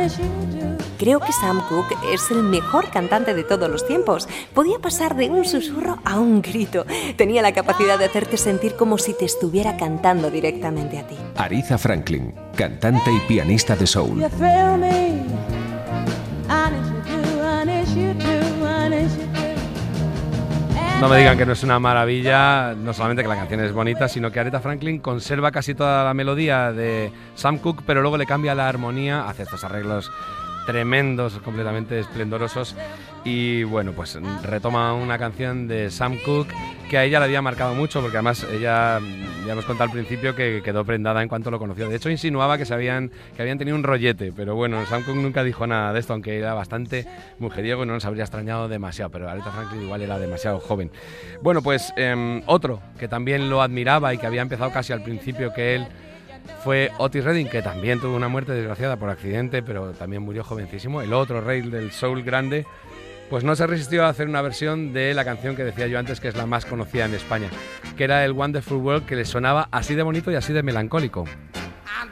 Creo que Sam Cooke es el mejor cantante de todos los tiempos. Podía pasar de un susurro a un grito. Tenía la capacidad de hacerte sentir como si te estuviera cantando directamente a ti. Aretha Franklin, cantante y pianista de soul. No me digan que no es una maravilla, no solamente que la canción es bonita, sino que Aretha Franklin conserva casi toda la melodía de Sam Cooke, pero luego le cambia la armonía, hace estos arreglos tremendos, completamente esplendorosos, y bueno, pues retoma una canción de Sam Cooke que a ella le había marcado mucho, porque además ella, ya hemos contado al principio, que quedó prendada en cuanto lo conoció. De hecho, insinuaba que habían tenido un rollete, pero bueno, Sam Cooke nunca dijo nada de esto, aunque era bastante mujeriego y no nos habría extrañado demasiado, pero Aretha Franklin igual era demasiado joven. Bueno, pues otro que también lo admiraba y que había empezado casi al principio que él, fue Otis Redding, que también tuvo una muerte desgraciada por accidente, pero también murió jovencísimo. El otro rey del soul grande, pues no se resistió a hacer una versión de la canción que decía yo antes, que es la más conocida en España, que era el Wonderful World, que le sonaba así de bonito y así de melancólico.